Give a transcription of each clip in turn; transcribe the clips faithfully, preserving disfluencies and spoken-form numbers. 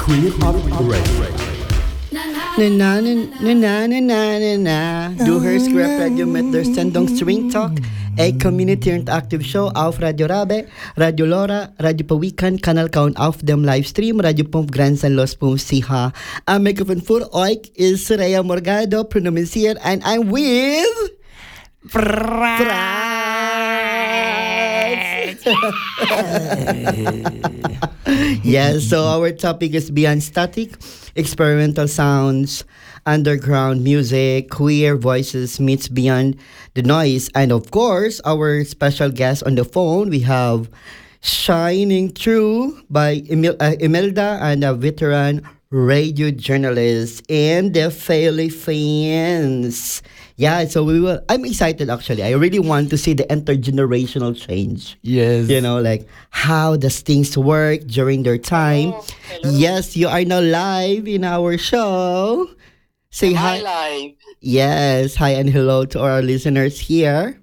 Korean Pop Radio. Na na na na na na na na na. Du hörst Scrap Radio mit der Sendung Swing Talk, ein Community-interactive Show auf Radio Rabe, Radio Lora, Radio Pawikan, Kanal Kaun auf dem Livestream, Radio Pump Grenzen Los Pump Siha. Am Mikrofon für euch ist Rhea Morgado, pronomisiert, and I'm with... Franz. Yes, so our topic is Beyond Static, experimental sounds, underground music, queer voices meets beyond the noise. And of course, our special guest on the phone, we have Shining Through by Emil- uh, Imelda, and a veteran radio journalist in the Philippines. Yeah, so we will. I'm excited actually. I really want to see the intergenerational change. Yes. You know, like how does things work during their time. Hello. Hello. Yes, you are now live in our show. Say Am hi. I live? Yes, hi and hello to our listeners here.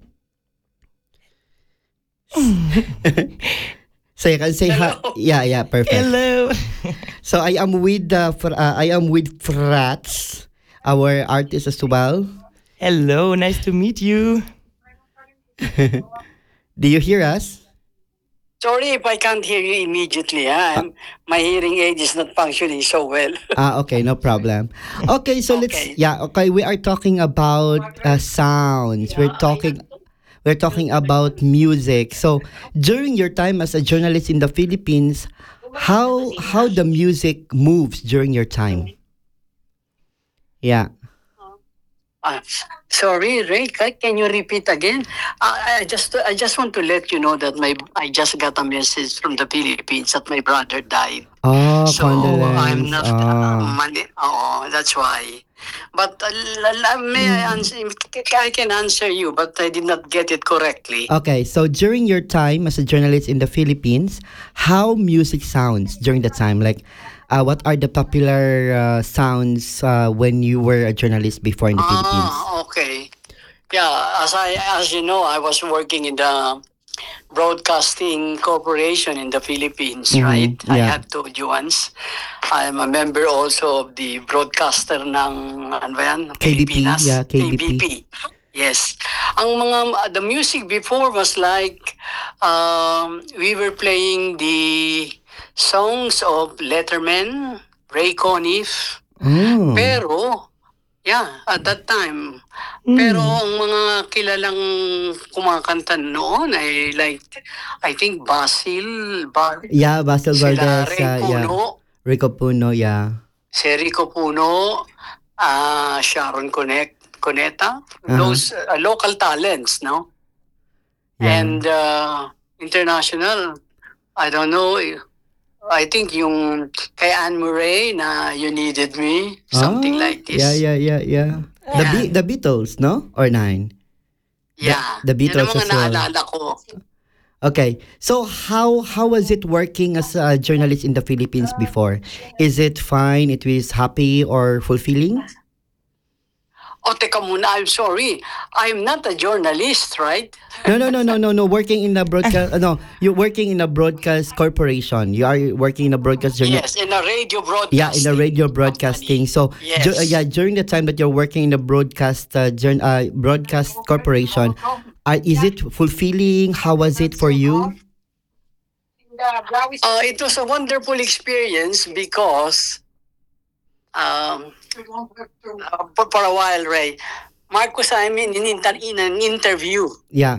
So you can say hi. Hello. Yeah, yeah, perfect. Hello. So I am with the fr- uh, I am with Frats, our artist as well. Hello, nice to meet you. Do you hear us? Sorry if I can't hear you immediately. Huh? I'm, my hearing aid is not functioning so well. Ah, okay, no problem. Okay, so let's Okay. yeah, okay, we are talking about uh, sounds. We're talking we're talking about music. So, during your time as a journalist in the Philippines, how how the music moves during your time? Yeah. Uh, sorry, Ray, ca- can you repeat again? I, I just I just want to let you know that my I just got a message from the Philippines that my brother died. Oh, So I'm condolence. not. Ah. Uh, mani- oh, that's why. But uh, l- l- may I answer? I can answer you, but I did not get it correctly. Okay, so during your time as a journalist in the Philippines, how music sounds during the time? Like, uh, what are the popular uh, sounds uh, when you were a journalist before in the Philippines? Ah, okay. Yeah, as I as you know, I was working in the Broadcasting Corporation in the Philippines, Mhm, right? I yeah. have told you once. I am a member also of the broadcaster ng ano ba yan? K B P, Pilipinas. yeah, K B P. K B P. Yes. Ang mga the music before was like um, we were playing the songs of Letterman, Ray Conniff, Oh. pero yeah, at that time. Pero ang mga kilalang kumakanta noon ay like, I think Basil, Bar, Yeah, Basil sila Valdez. Ray Uh, yeah. Puno, Rico Puno, yeah. si Rico Puno, ah Sharon Connect, Cuneta, Uh-huh. those uh, local talents, no? Yeah. And uh, international, I don't know, I think yung kay Anne Murray na You Needed Me, something Ah, like this. Yeah, yeah, yeah, yeah. The, Yeah. Be- the Beatles, no? Or nine? Yeah. the Beatles Yan ang mga as well. naalala ko. Okay. So how how was it working as a journalist in the Philippines before? Is it fine? It was happy or fulfilling? O, teka muna, I'm sorry. I'm not a journalist, right? No, no, no, no, no, no. Working in a broadcast. uh, no, you're working in a broadcast corporation. You are working in a broadcast journal. Yes, in a radio broadcasting. Yeah, in the radio broadcasting. So, Yes. du- uh, yeah, during the time that you're working in the broadcast uh, jour- uh, broadcast corporation, uh, is it fulfilling? How was it for you? Uh, it was a wonderful experience because um, uh, for, for a while, Ray, Marcos, I mean, in, inter- in an interview. Yeah.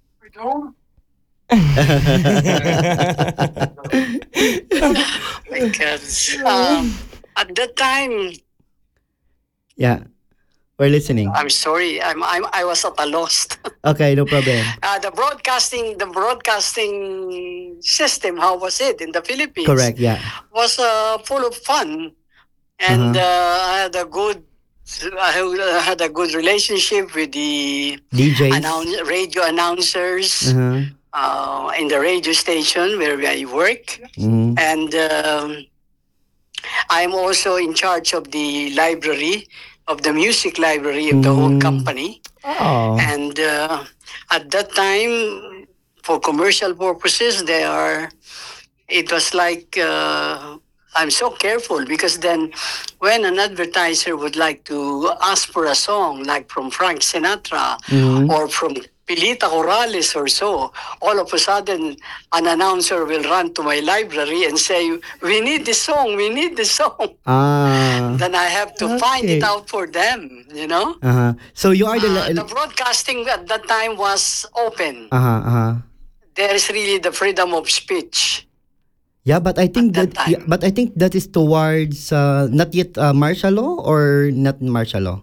Because um, at that time, Yeah. We're listening. I'm sorry, I'm, I'm I was at a loss. Okay, no problem. Uh, the broadcasting, the broadcasting system, how was it in the Philippines? Correct, yeah. Was uh, full of fun, and Uh-huh. uh, I had a good, I had a good relationship with the D Js. announce, radio announcers Uh-huh. uh, in the radio station where I work, Mhm. and um, I'm also in charge of the library, of the music library of the whole Mm. company. Oh. And uh, at that time, for commercial purposes, they are. It was like uh, I'm so careful because then when an advertiser would like to ask for a song like from Frank Sinatra Mhm. or from Pilita Corrales or so, all of a sudden an announcer will run to my library and say, we need this song, we need this song. Ah. Then I have to find it Okay. out for them, you know? Uh-huh. So you are the Uh, the le- broadcasting at that time was open. uh-huh, uh-huh. There is really the freedom of speech Yeah, but I think at that that yeah, time. but I think that is towards uh, not yet uh, martial law or not martial law.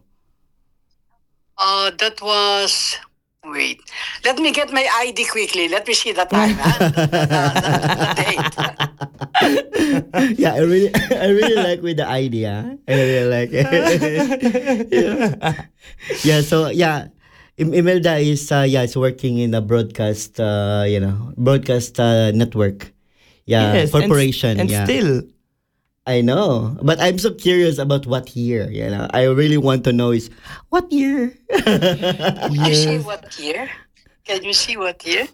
Uh, that was. Wait, let me get my I D quickly. Let me see the time, huh? The, the, the, the, the date. Yeah, I really I really like with the idea. I really like it. yeah. Yeah, so yeah. Im- Imelda is uh, yeah, is working in a broadcast uh, you know, broadcast uh, network. Yeah, Yes, and, s- corporation, and yeah. still, I know, but I'm so curious about what year. You know, I really want to know is what year. Would you say yes. what year? Can you see what year?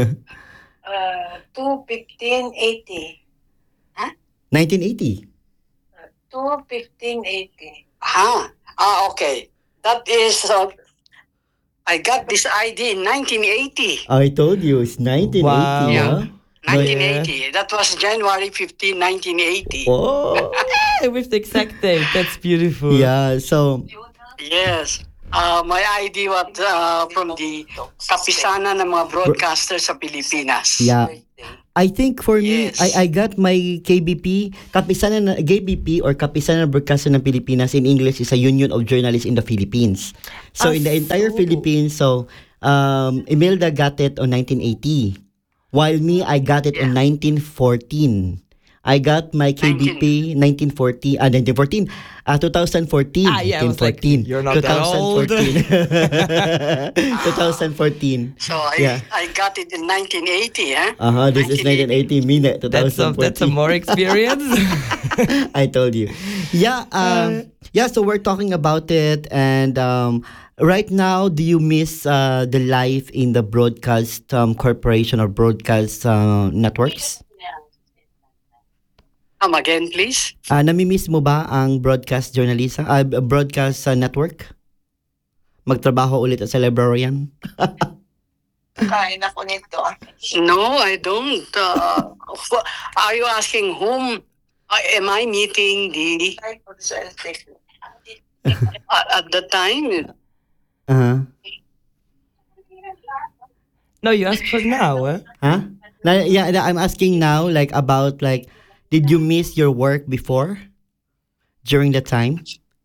Uh, two fifteen eighty. Huh? nineteen eighty. Two fifteen eighty. Ah, ah, okay. That is. Uh, I got this I D in nineteen eighty. I told you it's nineteen eighty. Wow. Yeah. No, Yeah. nineteen eighty. That was January fifteenth, nineteen eighty. oh. Hey, with the exact date. That's beautiful. Yeah. So Yes. Uh, my I D was uh, from the kapisana ng mga broadcasters sa Pilipinas. yeah. I think for me, Yes. I I got my K B P, Kapisanan na- K B P or Kapisanan Broadcaster ng Pilipinas in English is a Union of Journalists in the Philippines. So Ah, in the entire so- Philippines, so um, Imelda got it on nineteen eighty, while me I got it on Yeah. nineteen fourteen. I got my K B P nineteen forty, ah, nineteen fourteen, ah, twenty fourteen, Ah, yeah, I was like, nineteen fourteen, you're not that old. twenty fourteen. So I, Yeah. I got it in nineteen eighty, huh? Uh-huh, this is nineteen eighty, minute, That's a, that's a twenty fourteen. more experience. I told you. Yeah, um, yeah, so we're talking about it and um, right now, do you miss uh, the life in the broadcast um, corporation or broadcast uh, networks? Come again, please. Uh, namimiss mo ba ang broadcast journalism, uh, broadcast uh, network? Magtrabaho ulit sa librarian? Kain ako nito. No, I don't. Uh, wh- are you asking whom? Uh, am I meeting the Ay, kung sa Eltec. uh, at the time? Uh-huh. No, you asked for now. Eh? Huh? Na, yeah, na- I'm asking now like about like, did you miss your work before? During the time?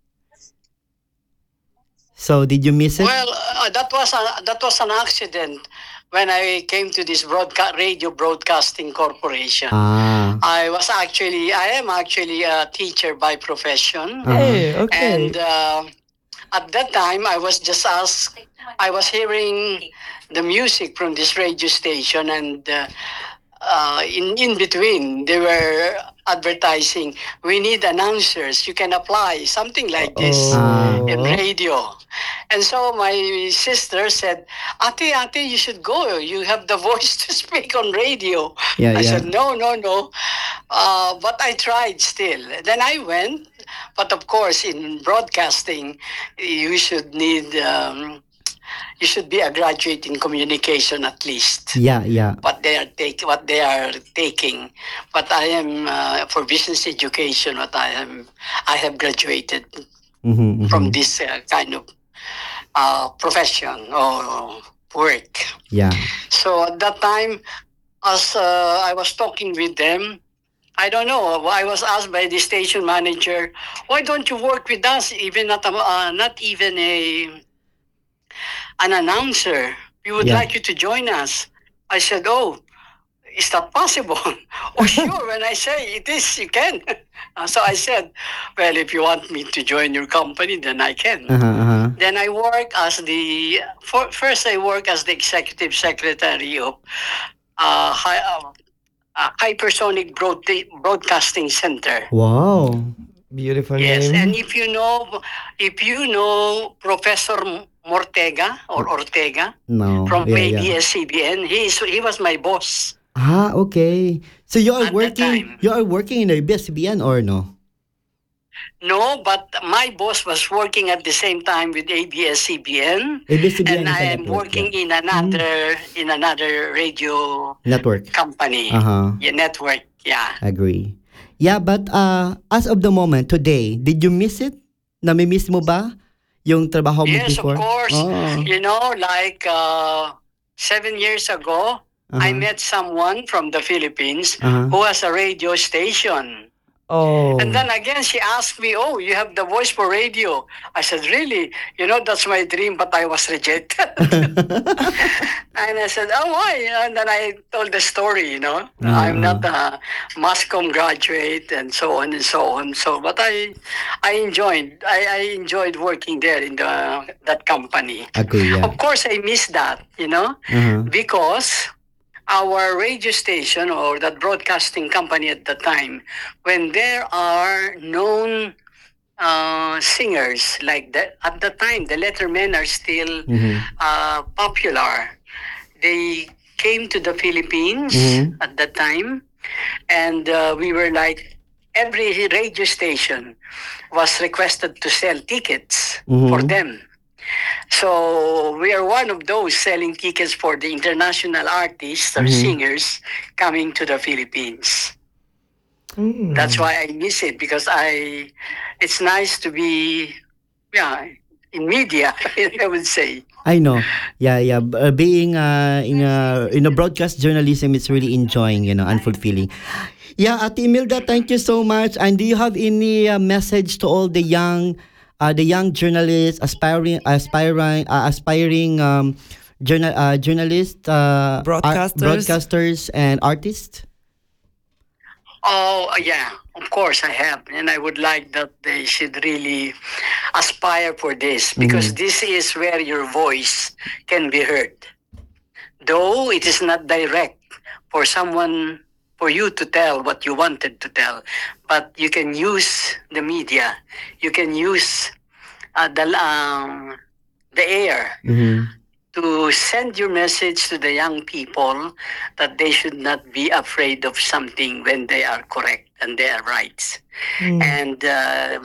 So did you miss it? Well, uh, that was a, that was an accident when I came to this broadcast radio broadcasting corporation. Ah. I was actually I am actually a teacher by profession. Uh-huh. Hey, okay. And uh, at that time, I was just asked, I was hearing the music from this radio station, and uh, uh, in, in between, they were advertising, we need announcers, you can apply, something like this Oh. in radio. And so my sister said, Ate, Ate, you should go. You have the voice to speak on radio. Yeah, I yeah. said, no, no, no. Uh, but I tried still. Then I went. But of course, in broadcasting, you should need, um, you should be a graduate in communication at least. Yeah, yeah. What they are take, what they are taking. But I am uh, for business education. What I am, I have graduated Mm-hmm, from this uh, kind of uh, profession or work. Yeah. So at that time, as uh, I was talking with them, I don't know. I was asked by the station manager, "Why don't you work with us? Even not a, uh, not even a an announcer. We would Yeah. like you to join us." I said, "Oh, is that possible?" "Oh, sure." When I say it is, you can. Uh, so I said, "Well, if you want me to join your company, then I can." Uh-huh, uh-huh. Then I work as the for, first I work as the executive secretary of uh, high, uh, uh, Hypersonic Broad- Broadcasting Center. Wow. Beautiful Yes, name. and if you know, if you know Professor Mortega or Ortega No. from Yeah, yeah. A B S C B N, he is he was my boss. Ah, okay. So you are At that working. time. You are working in A B S C B N or no? No, but my boss was working at the same time with A B S C B N, A B S C B N and is I a am network. working Yeah. in another in another radio Network. company, Uh huh. yeah, network. Yeah. Agree. Yeah, but uh, as of the moment today, did you miss it? Nami-miss mo ba yung trabaho mo Yes, of before? course. Oh. You know, like uh, seven years ago, I Uh-huh. met someone from the Philippines Uh-huh. who has a radio station. Oh. And then again, she asked me, "Oh, you have the voice for radio." I said, "Really? You know, that's my dream, but I was rejected." And I said, "Oh, why?" And then I told the story. You know, I'm not a mass comm graduate, and so on and so on. So, but I, I enjoyed, I, I enjoyed working there in the that company. Agree, yeah. Of course, I miss that. You know, Uh-huh. because our radio station or that broadcasting company at the time, when there are known uh, singers like that, at the time the Lettermen are still Mhm. uh, popular. They came to the Philippines Mhm. at that time, and uh, we were like every radio station was requested to sell tickets for Mhm. them. So we are one of those selling tickets for the international artists or Mhm. singers coming to the Philippines. Mm. That's why I miss it, because I, it's nice to be, yeah, in media. I would say. I know. Yeah, yeah. B- uh, being uh, in a in a broadcast journalism is really enjoying, you know, and fulfilling. Yeah, Ate Imelda, thank you so much. And do you have any uh, message to all the young, uh, the young journalists, aspiring, aspiring, uh, aspiring um, journal, uh, journalists, uh, art- Broadcasters. broadcasters, and artists? Oh, uh, yeah, of course I have. And I would like that they should really aspire for this, because this is where your voice can be heard. Though it is not direct for someone, for you to tell what you wanted to tell, but you can use the media, you can use uh, the, um, the air Mm-hmm. to send your message to the young people that they should not be afraid of something when they are correct and they are right. Mm. And uh,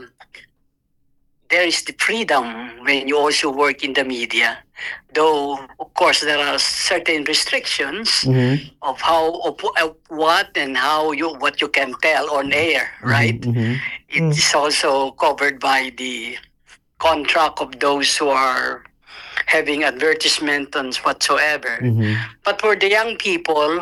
there is the freedom when you also work in the media, though of course there are certain restrictions Mm-hmm. of how of, of what and how you what you can tell on air, right? Mm-hmm. It is also covered by the contract of those who are having advertisement and whatsoever. Mm-hmm. But for the young people,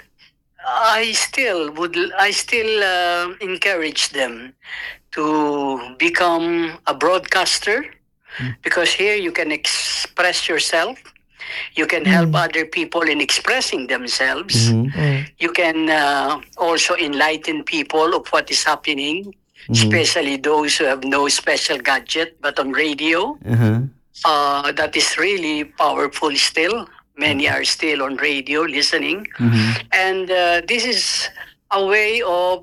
I still would I still uh, encourage them to become a broadcaster, because here you can express yourself. You can help other people in expressing themselves. Mm-hmm. Mm. You can uh, also enlighten people of what is happening, Mhm. especially those who have no special gadget but on radio. Uh-huh. Uh, that is really powerful still. Many are still on radio listening. Mm-hmm. And uh, this is a way of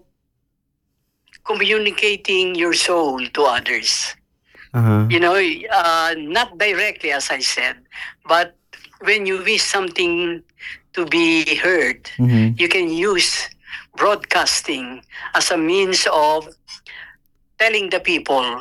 communicating your soul to others. Uh-huh. You know, uh, not directly, as I said, but when you wish something to be heard, Mm-hmm. you can use broadcasting as a means of telling the people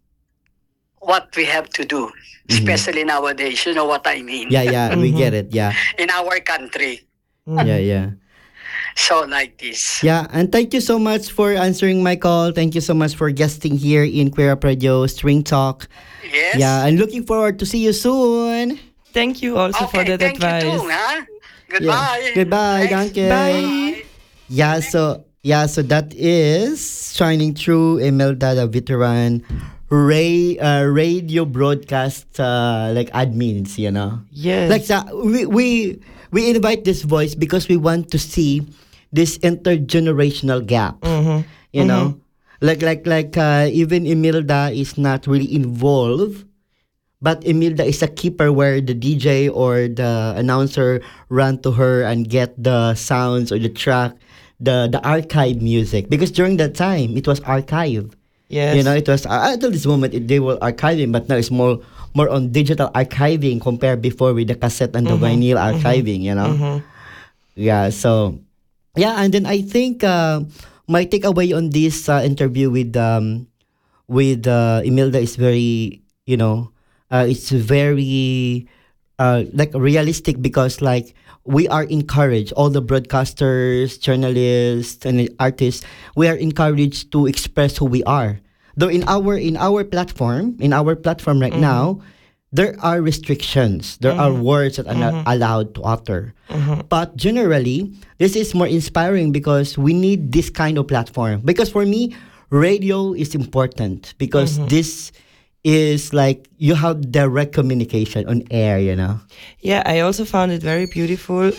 what we have to do, especially nowadays. You know what I mean? Yeah, yeah, we Mhm. get it. Yeah, In our country. Mm. yeah, yeah. So like this. Yeah, and thank you so much for answering my call. Thank you so much for guesting here in Queer Up Radio String Talk. Yes. Yeah, and looking forward to see you soon. Thank you also for Okay, that thank advice. you too, huh? Yeah. Goodbye. Goodbye, Thanks. danke. Bye. Yeah, so yeah, so that is shining through Imelda, the veteran Ray uh, radio broadcast uh, like admins, you know. Yes. Like sa, we we we invite this voice because we want to see this intergenerational gap. Mhm. You know, like like like uh, even Imelda is not really involved, but Imelda is a keeper where the D J or the announcer run to her and get the sounds or the track, the the archive music, because during that time it was archive. Yes. You know, it was uh, until this moment it, they were archiving, but now it's more more on digital archiving compared before with the cassette and the Mhm, vinyl mhm, archiving. You know, Mhm. yeah. So yeah, and then I think uh, my takeaway on this uh, interview with um, with uh, Imelda is very, you know, uh, it's very uh, like realistic because like we are encouraged, all the broadcasters, journalists, and artists, we are encouraged to express who we are. Though in our in our platform, in our platform right now, there are restrictions. There are words that are not allowed to utter. But generally, this is more inspiring because we need this kind of platform. Because for me, radio is important because this is like you have direct communication on air, you know. Yeah, I also found it very beautiful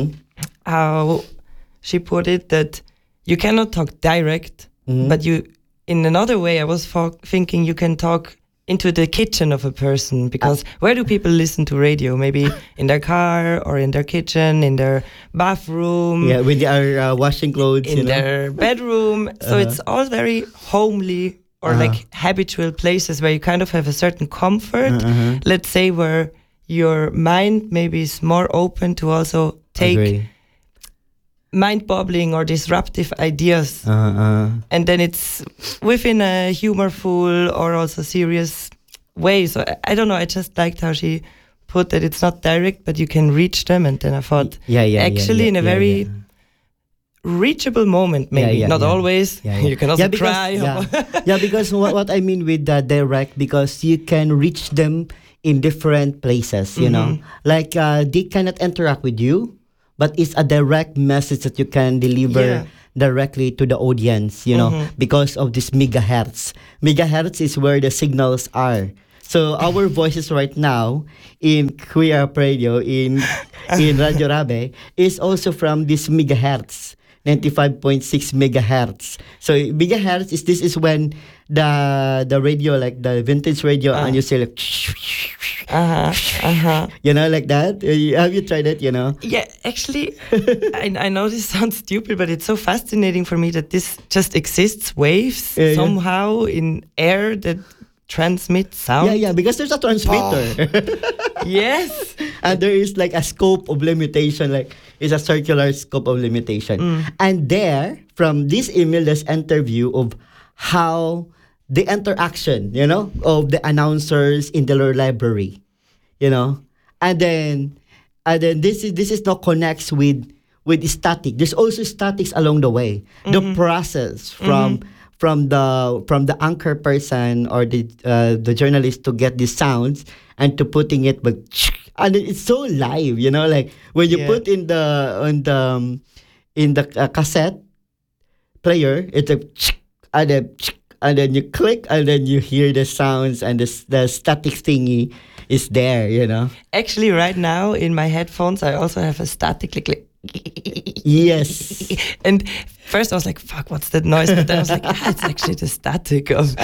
how she put it that you cannot talk direct, but you, in another way, I was fo- thinking you can talk into the kitchen of a person because where do people listen to radio? Maybe in their car or in their kitchen, in their bathroom, Yeah, when they are uh, washing clothes, in you know. their bedroom. So it's all very homely or Uh-huh. like habitual places where you kind of have a certain comfort. Uh-huh. Let's say where your mind maybe is more open to also take Agree. mind-boggling or disruptive ideas. Uh, uh, And then it's within a humorful or also serious way. So I, I don't know, I just liked how she put that it's not direct, but you can reach them. And then I thought, yeah, yeah, yeah, actually yeah, in a yeah, very yeah. reachable moment, maybe. Yeah, yeah, not yeah. always. Yeah, yeah. You can also Yeah, because- cry. Yeah, yeah because what, what I mean with uh, direct, because you can reach them in different places, you know. Like uh, they cannot interact with you, but it's a direct message that you can deliver Yeah. directly to the audience, you know, because of this megahertz. Megahertz is where the signals are. So our voices right now in Queer Up Radio, in in Radio Rabe, is also from this megahertz, ninety-five point six megahertz. So megahertz is this is when the the radio, like the vintage radio, and you say like, Uh-huh, uh-huh. you know, like that. Uh, Have you tried it? You know. Yeah, actually, I, I know this sounds stupid, but it's so fascinating for me that this just exists, waves Yeah, yeah. somehow in air that transmit sound. Yeah, yeah, because there's a transmitter. Yes. And there is like a scope of limitation, like it's a circular scope of limitation. And there, from this Emilda's interview of how the interaction, you know, of the announcers in the library, you know, and then and then this is this is now connects with with static. There's also statics along the way. The process from from the from the anchor person or the uh, the journalist to get these sounds and to putting it, but and it's so live, you know, like when you Yeah. put in the on the um, in the uh, cassette player, it's a and then and then you click and then you hear the sounds and the the static thingy is there, you know. Actually, right now in my headphones, I also have a static click. click. Yes. And first I was like, fuck, what's that noise? But then I was like, ah, it's actually the static of.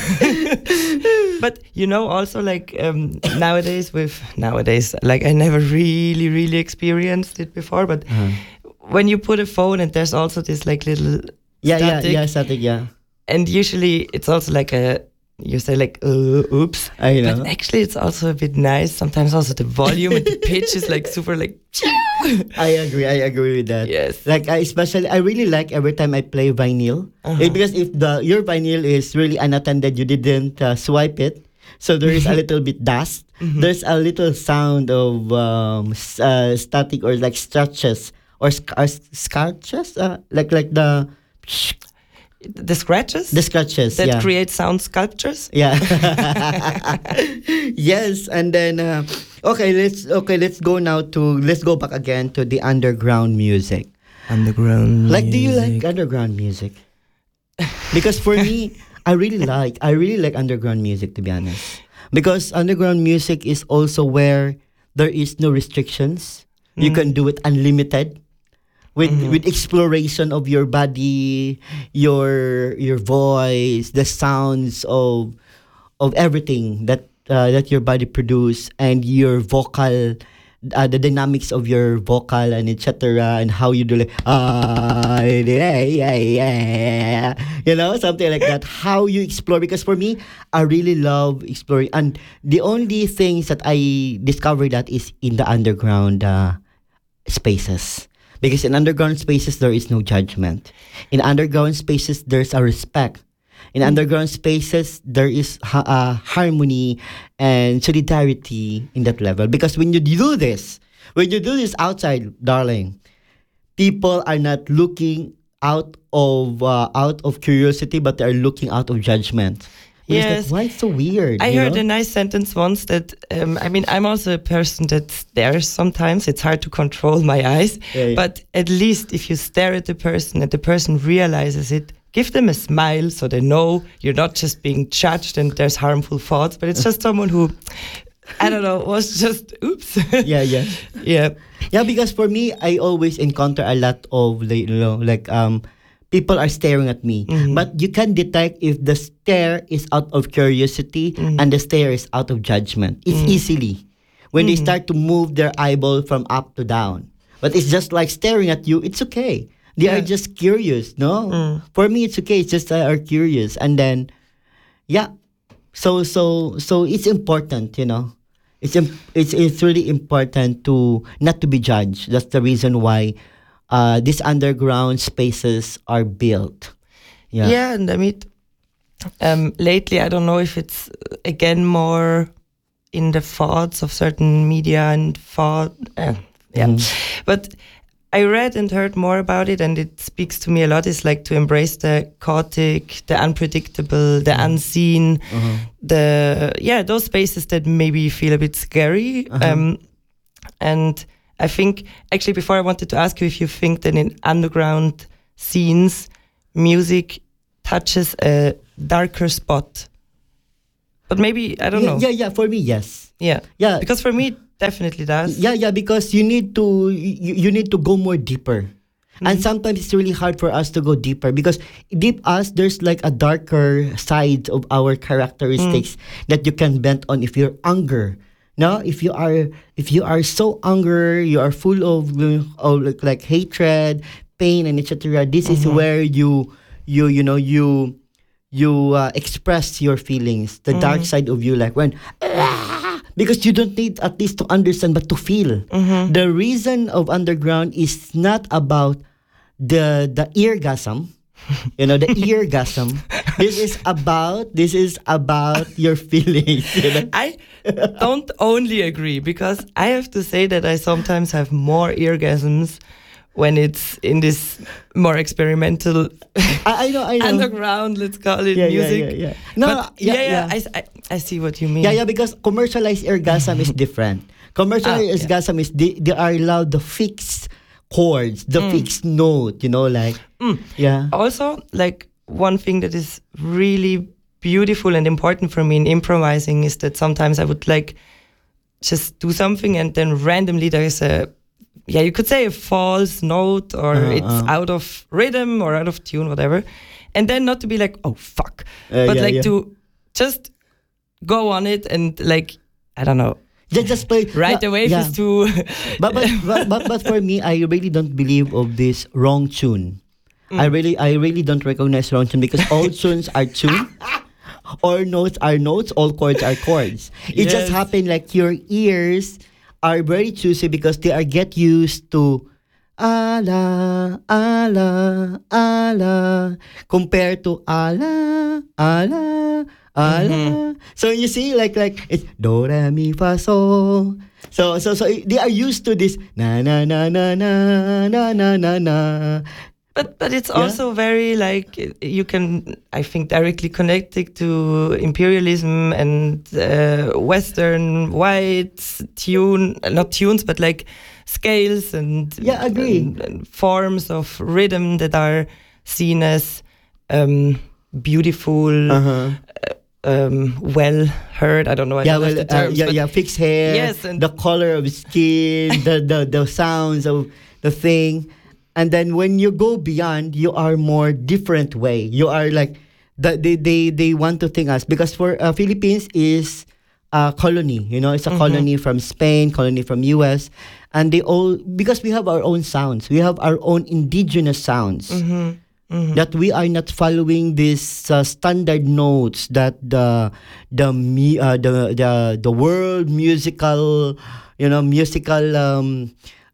But you know, also like um, nowadays with nowadays, like I never really, really experienced it before. But when you put a phone and there's also this like little Yeah, yeah, static, yeah, static, yeah. and usually it's also like a. You say like, uh, oops. I know. But actually it's also a bit nice. Sometimes also the volume and the pitch is like super like. I agree. I agree with that. Yes. Like I especially, I really like every time I play vinyl. Eh, because if the your vinyl is really unattended, you didn't uh, swipe it, so there is a little bit dust. There's a little sound of um, s- uh, static or like stretches or sc- uh, scratches, uh, like like the The scratches the scratches. that yeah. create sound sculptures. Yeah. Yes, and then uh, okay, let's okay, let's go now to let's go back again to the underground music. Underground. Like, do you like underground music? Because for me, I really like I really like underground music, to be honest. Because underground music is also where there is no restrictions. You can do it unlimited. With with exploration of your body, your your voice, the sounds of of everything that uh, that your body produce, and your vocal, uh, the dynamics of your vocal and et cetera, and how you do like ah yeah yeah yeah, you know, something like that. How you explore, because for me, I really love exploring, and the only things that I discovered that is in the underground uh, spaces. Because in underground spaces, there is no judgment. In underground spaces, there's a respect. In underground spaces, there is ha- uh, harmony and solidarity in that level. Because when you do this, when you do this outside, darling, people are not looking out of uh, out of curiosity, but they are looking out of judgment. Because Yes. like, why it's so weird? I you heard know? a nice sentence once that um, I mean I'm also a person that stares sometimes. It's hard to control my eyes, Yeah, yeah. but at least if you stare at the person and the person realizes it, give them a smile so they know you're not just being judged and there's harmful thoughts, but it's just someone who I don't know was just oops. yeah, yeah. yeah. Yeah, because for me, I always encounter a lot of like, you know, like um, people are staring at me, Mhm. but you can detect if the stare is out of curiosity Mhm. and the stare is out of judgment. It's Mhm. easily when they Mhm. start to move their eyeball from up to down. But it's just like staring at you. It's okay. They are Yeah. just curious. No, Mm. for me, it's okay. It's just they are curious, and then, yeah. So so so it's important, you know. It's im- it's it's really important to not to be judged. That's the reason why uh, these underground spaces are built. Yeah. Yeah, and I mean, um, lately I don't know if it's uh, again more in the thoughts of certain media and thought, uh, yeah. Mhm. But I read and heard more about it, and it speaks to me a lot. It's like to embrace the chaotic, the unpredictable, the unseen, Uh-huh. the yeah, those spaces that maybe feel a bit scary. Uh-huh. Um, and I think actually before I wanted to ask you if you think that in underground scenes, music touches a darker spot. But maybe I don't yeah, know. yeah, yeah. For me, yes. Yeah. Yeah, Because for me, it definitely does. yeah, yeah. Because you need to you, you need to go more deeper. And sometimes it's really hard for us to go deeper because deep us there's like a darker side of our characteristics that you can bend on if you're anger. No, if you are if you are so anger, you are full of, uh, of like, like hatred, pain, and et cetera. This is where you you you know you you uh, express your feelings, the dark side of you, like when. "Ah," because you don't need at least to understand but to feel. The reason of underground is not about the the eargasm, you know, the eargasm. This is about this is about your feelings. You know? I don't only agree because I have to say that I sometimes have more orgasms when it's in this more experimental I, I know, I know. underground, let's call it yeah, music. yeah, yeah, yeah. No, But yeah, yeah, yeah, yeah. I, s- I- I see what you mean. Yeah, yeah, because commercialized orgasm is different. Commercialized Ah, yeah. orgasm is they, they are allowed the fixed chords, the fixed note, you know, like yeah. Also, like one thing that is really beautiful and important for me in improvising is that sometimes I would like just do something and then randomly there is a yeah you could say a false note or Uh, it's uh. out of rhythm or out of tune, whatever, and then not to be like oh fuck, Uh, but yeah, like yeah. to just go on it and like I don't know, Just, just play right yeah, away yeah. is to but, but, but, but but for me, I really don't believe of this wrong tune. I really I really don't recognize wrong tune because all tunes are tune. All notes are notes, all chords are chords. It just Yes. happened like your ears are very choosy because they are get used to ala, ala, ala, compared to ala, ala, ala. So you see, like like it's do re mi fa sol. So so so they are used to this na na na na na na na na na. But but it's also very like you can I think directly connect it to imperialism and uh, Western white tune, not tunes but like scales and Yeah, agree. and, and forms of rhythm that are seen as um, beautiful, Uh-huh. um, well heard. I don't know. I Yeah, don't well, have the uh, terms, yeah, but yeah, fixed hair, Yes, and- the color of skin, the, the the sounds of the thing, and then when you go beyond, you are more different way. You are like the, they they they want to think us because for uh, Philippines is a colony. You know, it's a colony from Spain, colony from U S, and they all because we have our own sounds. We have our own indigenous sounds. That we are not following these uh, standard notes that the the me uh, the the the world musical, you know, musical um,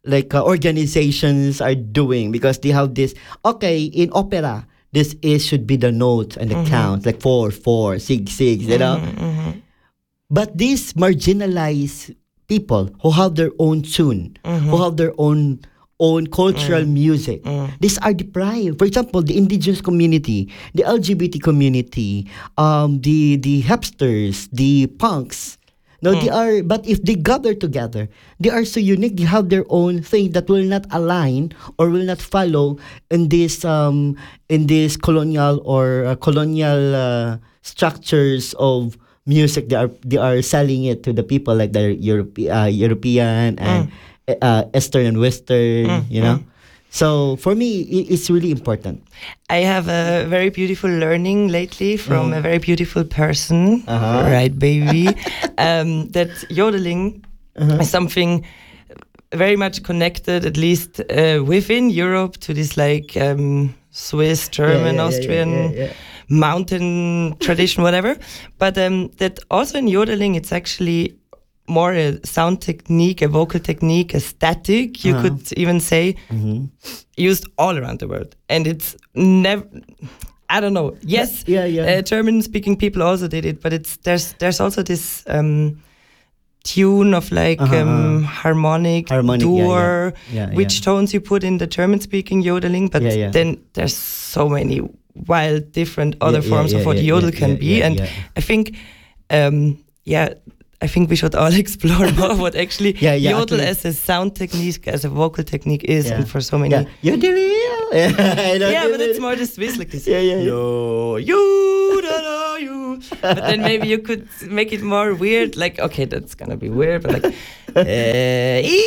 like uh, organizations are doing, because they have this. Okay, in opera, this is should be the notes and the Mhm. count, like four, four, six, six. You know, Mhm, mhm, but these marginalized people who have their own tune, mhm. who have their own own cultural music, Mm. these are deprived. For example, the indigenous community, the L G B T community, um, the the hipsters, the punks. No, they are. But if they gather together, they are so unique. They have their own thing that will not align or will not follow in this um in this colonial or uh, colonial uh, structures of music. They are they are selling it to the people, like the Europe, uh, European and uh, Eastern and Western. Mm, You know. So for me, i- it's really important. I have a very beautiful learning lately from a very beautiful person, Uh-huh. right, baby? um, that yodeling is something very much connected, at least uh, within Europe, to this like um, Swiss, German, yeah, yeah, Austrian yeah, yeah. mountain tradition, whatever. But um, that also in yodeling, it's actually more a sound technique, a vocal technique, a static, you Uh-huh. could even say, used all around the world. And it's never, I don't know. Yes, Yeah, yeah. Uh, German-speaking people also did it, but it's there's there's also this um, tune of like Uh-huh, um, harmonic, Harmonic, yeah, dur, yeah. Yeah, which yeah. tones you put in the German-speaking yodeling. But Yeah, yeah. then there's so many wild, different other yeah, forms yeah, of what yeah, yodel yeah, can yeah, be, yeah, and yeah. I think, um, yeah. I think we should all explore more what actually Yeah, yeah, yodel actually- as a sound technique, as a vocal technique is, Yeah. and for so many. Yeah, you did it. Yeah, I know, Yeah, you but did it's it. more the Swiss like this. Yeah, yeah, yeah. Yo, you, da, da, you. But then maybe you could make it more weird. Like, okay, that's gonna be weird, but like, uh, ee,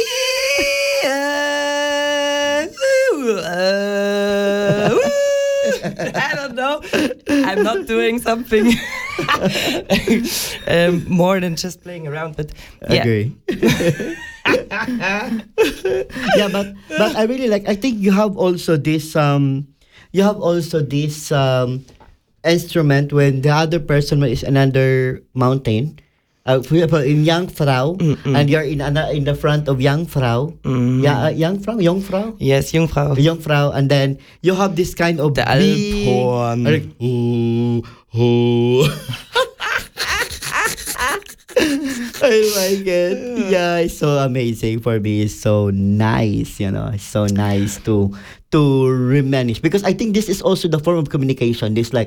uh, ooh, uh, ooh. I don't know. I'm not doing something um, more than just playing around, but yeah. Agree. Yeah, but but I really like. I think you have also this um, you have also this um, instrument when the other person is another mountain. Uh, for example, in Jungfrau, and you're in ano- in the front of Jungfrau. Yeah, uh, Jungfrau, Jungfrau. Yes, Jungfrau. Jungfrau, and then you have this kind of The big- Alphorn. like, ooh, ooh. I like it. Yeah, it's so amazing for me. It's so nice, you know. It's so nice to to reminisce, because I think this is also the form of communication. This like,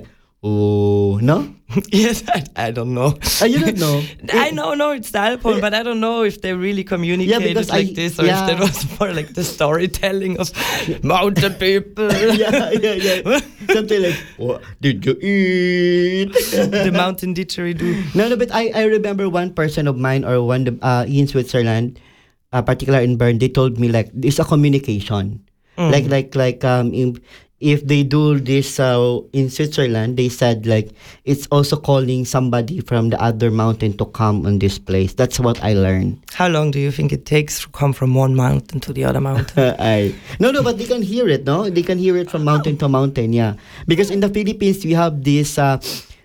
oh no, Yes, I, I don't know. Uh, you don't know. I know, no, it's the Alphorn, but I don't know if they really communicated because like I- this, or yeah. if that was more like the storytelling of mountain people. yeah, yeah, yeah. Something like, what did you eat? The mountain didgeridoo. No, no, but I, I remember one person of mine, or one uh, in Switzerland, uh, particular in Bern, they told me like it's a communication. Mm. Like like like um in, if they do this uh, in Switzerland, they said like it's also calling somebody from the other mountain to come on this place. That's what I learned. How long do you think it takes to come from one mountain to the other mountain? I no no, but they can hear it. No, they can hear it from mountain to mountain. Yeah, because in the Philippines we have this. Uh,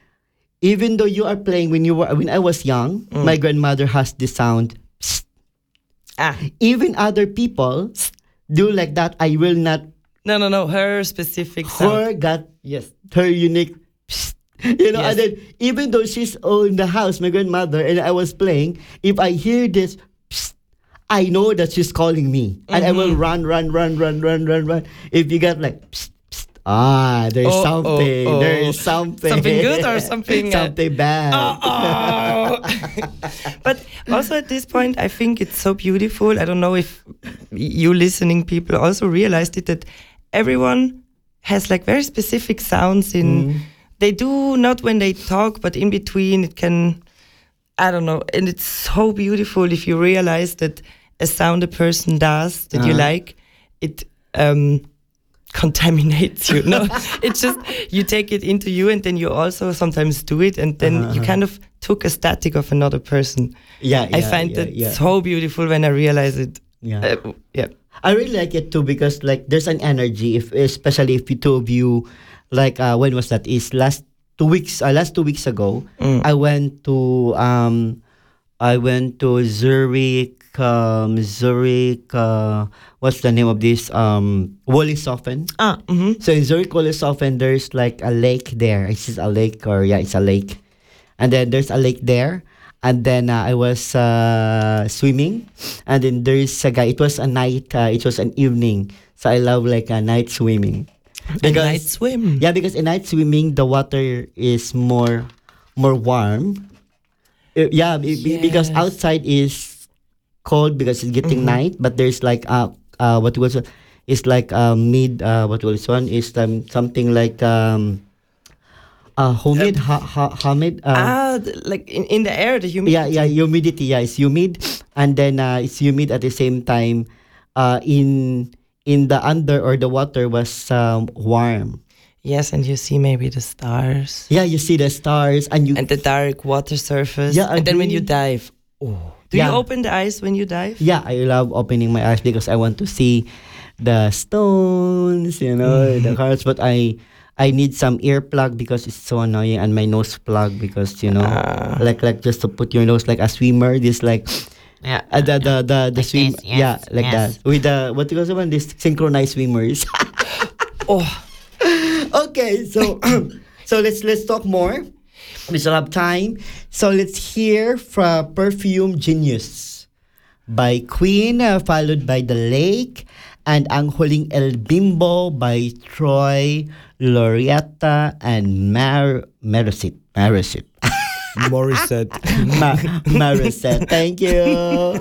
even though you are playing when you were when I was young, my grandmother has this sound. Psst. Ah, Even other people do like that. I will not. no, no, no, her specific sound. Her got yes, her unique. Psst. You know, Yes. and then even though she's all in the house, my grandmother, and I was playing, if I hear this, psst, I know that she's calling me, and I will run, run, run, run, run, run, run. If you got like, psst, psst, ah, there's Oh, something, oh, oh. there is something, Something good or something, uh, something bad. Oh. But also at this point, I think it's so beautiful. I don't know if you listening people also realized it, that everyone has like very specific sounds in, they do not when they talk, but in between it can, I don't know. And it's so beautiful if you realize that a sound a person does that you Uh-huh. like, it, um, contaminates you. No, it's just you take it into you, and then you also sometimes do it, and then Uh-huh. you kind of took a static of another person. Yeah, I yeah, find yeah, that yeah. so beautiful when I realize it. Yeah. Uh, yeah. I really like it too, because like there's an energy, if especially if you two of you, like uh, when was that? Is last two weeks? Uh, last two weeks ago, Mm. I went to um, I went to Zurich um, Zurich. Uh, what's the name of this? Um, Wollishofen. Ah, mm-hmm. So in Zurich, Wollishofen, there's like a lake there. It's just a lake, or yeah, it's a lake. And then there's a lake there. And then uh, I was uh, swimming. And then there's a guy. It was a night. Uh, it was an evening. So I love like a night swimming. A night swim. Yeah, because in night swimming, the water is more, more warm. Uh, yeah, be- be- because Yes. outside is cold because it's getting Mhm. night. But there's like uh, uh what was it? It's like uh, mid uh what was one is um, something like um uh humid ha, ha, humid uh, ah, th- like in, in the air, the humidity. yeah yeah humidity, yeah, it's humid. And then uh, it's humid at the same time. Uh, in in the under or the water was um, warm. Yes, and you see maybe the stars Yeah, you see the stars and you and the dark water surface. Yeah, and then when you agree. dive, oh, do Yeah. you open the eyes when you dive? yeah, I love opening my eyes because I want to see the stones, you know, the cars. But I I need some earplug because it's so annoying, and my nose plug because you know, Ah. like like just to put your nose like a swimmer. This like Yeah. uh, the the the, the Like swim. this, yes, yeah, like yes. that with the what do you call it? This synchronized swimmers. Oh, Okay, so so let's let's talk more. We still have time. So let's hear from Perfume Genius by Queen, uh, followed by The Lake, and Ang Huling El Bimbo by Troy, Lorietta, and Mar Marisit. Marisit. Morissette. Ma- Mariset. Thank you.